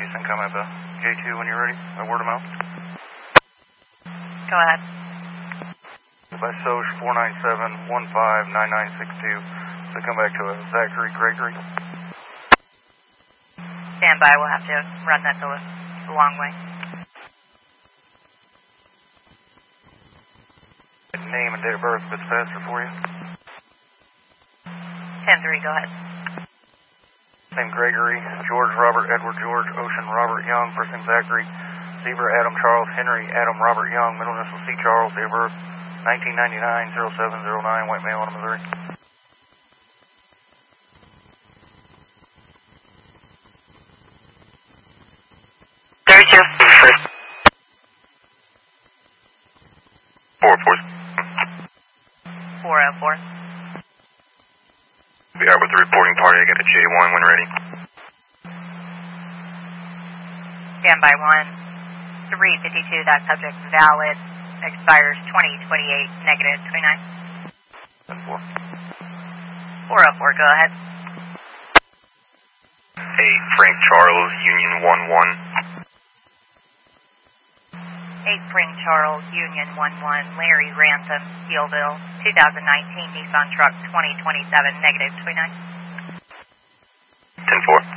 Houston, come at the J2 when you're ready. I word them out. Go ahead. By SOJ 497-159962. So come back to a Zachary Gregory. Stand by, we'll have to run that the long way. Name and date of birth, if it's faster for you. 10-3, go ahead. Name Gregory, George Robert Edward George Ocean Robert Young, first name Zachary, Zebra Adam Charles Henry Adam Robert Young, middle initial C Charles, date of birth 1999-0709, white male out of Missouri. We are with the reporting party. I got a J1 when ready. Stand by 1-352, that subject valid, expires 2028, negative 29. 404, go ahead. Hey, Frank Charles, Union 11. 8 Frank Charles, Union 11, Larry Ransom, Steelville, 2019 Nissan truck 2027, negative 29. 10-4.